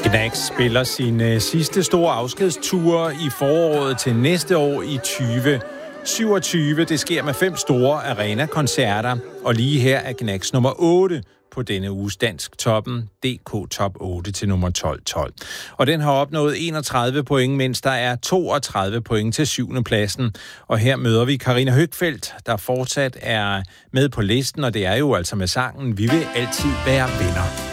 Gnags spiller sin sidste store afskedsture i foråret til næste år i 2027. Det sker med 5 store arena-koncerter, og lige her er Gnags nummer 8 på denne uges Dansk Toppen, DK Top 8 til nummer 12. Og den har opnået 31 point, mens der er 32 point til 7. pladsen. Og her møder vi Karina Høgfeldt, der fortsat er med på listen, og det er jo altså med sangen Vi vil altid være venner.